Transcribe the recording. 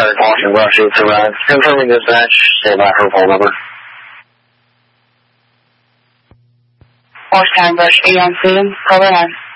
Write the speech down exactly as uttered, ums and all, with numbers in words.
Alright, Washington Rush, it's arrived. Confirming dispatch, stay by her phone number. Washington Rush, A on scene, call in.